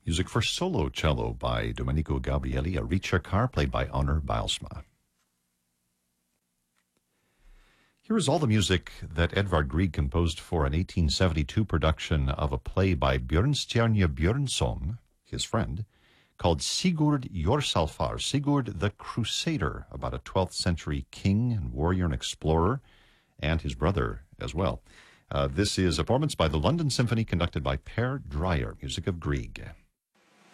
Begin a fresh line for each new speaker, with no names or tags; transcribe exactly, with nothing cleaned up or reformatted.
Music for solo cello by Domenico Gabrieli, a ricercar played by Honor Bijlsma. Here is all the music that Edvard Grieg composed for an eighteen seventy-two production of a play by Björnstjerne Björnson, his friend, called Sigurd Jorsalfar, Sigurd the Crusader, about a twelfth century king and warrior and explorer, and his brother as well. Uh, this is a performance by the London Symphony conducted by Per Dreyer, music of Grieg.